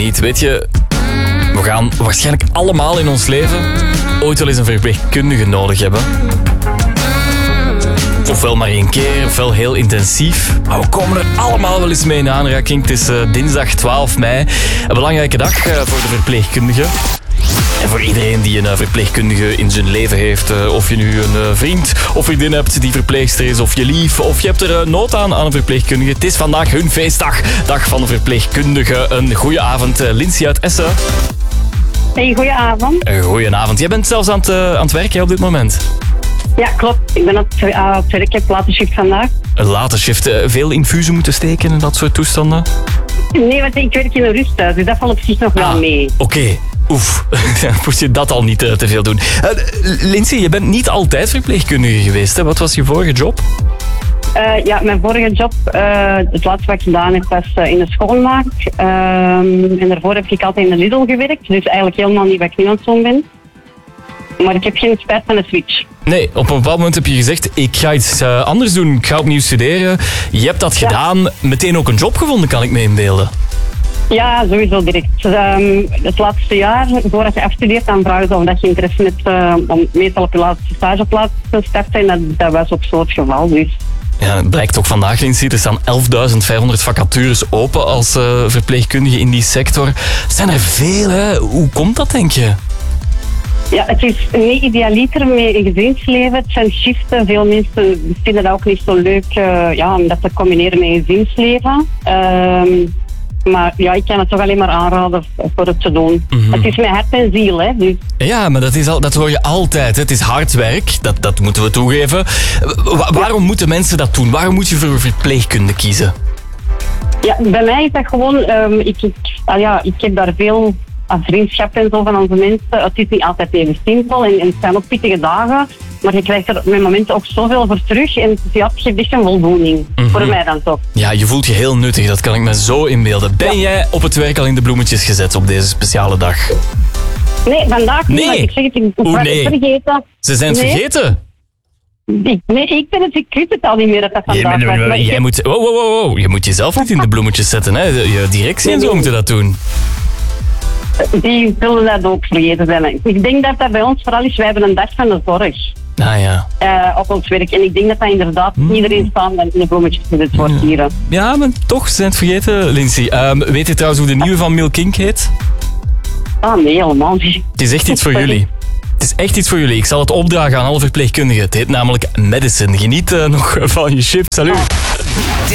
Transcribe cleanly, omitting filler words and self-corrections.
niet. Weet je, we gaan waarschijnlijk allemaal in ons leven ooit wel eens een verpleegkundige nodig hebben. Ofwel maar één keer, ofwel heel intensief. Maar we komen er allemaal wel eens mee in aanraking. Het is dinsdag 12 mei. Een belangrijke dag voor de verpleegkundige. En voor iedereen die een verpleegkundige in zijn leven heeft. Of je nu een vriend of vriendin hebt die verpleegster is. Of je lief. Of je hebt er nood aan een verpleegkundige. Het is vandaag hun feestdag. Dag van de verpleegkundige. Een goeie avond. Lindsay uit Essen. Hey, goedenavond. Goedenavond. Jij bent zelfs aan het werken op dit moment. Ja, klopt. Ik ben op het werk. Ik heb late shift vandaag. Een late shift. Veel infusen moeten steken en dat soort toestanden? Nee, want ik werk in een rusthuis, dus dat valt op zich nog wel mee. Oké. Oef, moet je dat al niet te veel doen. Lindsay, je bent niet altijd verpleegkundige geweest, hè? Wat was je vorige job? Ja, mijn vorige job, het laatste wat ik gedaan heb, was in de schoonmaak. En daarvoor heb ik altijd in de Lidl gewerkt, dus eigenlijk helemaal niet wat ik nu aan het doen ben. Maar ik heb geen spijt van de switch. Nee, op een bepaald moment heb je gezegd, ik ga iets anders doen, ik ga opnieuw studeren. Je hebt dat gedaan, meteen ook een job gevonden, kan ik me inbeelden. Ja, sowieso direct. Het laatste jaar, voordat je afstudeert, dan vragen ze of dat je interesse hebt om meestal op je laatste stageplaats te starten. En dat was ook zo het geval. Dus. Ja, het blijkt ook vandaag, Lindsay. Er staan 11.500 vacatures open als verpleegkundige in die sector. Zijn er veel, hè? Hoe komt dat, denk je? Ja, het is niet idealiter met een gezinsleven. Het zijn shiften. Veel mensen vinden dat ook niet zo leuk om dat te combineren met een gezinsleven. Maar ja, ik kan het toch alleen maar aanraden voor het te doen. Mm-hmm. Het is met hart en ziel, hè. Dus. Ja, maar dat hoor je altijd. Hè. Het is hard werk, dat moeten we toegeven. Waarom moeten mensen dat doen? Waarom moet je voor een verpleegkunde kiezen? Ja, bij mij is dat gewoon... ik heb daar veel vriendschap en zo van onze mensen. Het is niet altijd even simpel en het zijn ook pittige dagen. Maar je krijgt er met momenten ook zoveel voor terug. En het geeft echt een voldoening. Mm-hmm. Voor mij dan toch. Ja, je voelt je heel nuttig. Dat kan ik me zo inbeelden. Ben jij op het werk al in de bloemetjes gezet op deze speciale dag? Nee, vandaag niet. Nee. Ik zeg het, ik was het vergeten. Ze zijn het vergeten? Ik weet het al niet meer dat vandaag was. Jij moet... Wow. Je moet jezelf niet in de bloemetjes zetten. Hè? Je directie en zo moeten dat doen. Die zullen dat ook vergeten zijn. Ik denk dat dat bij ons vooral is, wij hebben een dag van de zorg. Ah ja. Op ons werk. En ik denk dat inderdaad iedereen staan in de bloemetjes gezet wordt hier. Ja, maar toch, ze zijn het vergeten, Lindsay. Weet je trouwens hoe de nieuwe van Milk Inc. heet? Ah, nee, helemaal niet. Het is echt iets voor jullie. Het is echt iets voor jullie. Ik zal het opdragen aan alle verpleegkundigen. Het heet namelijk Medicine. Geniet nog van je shift. Salut.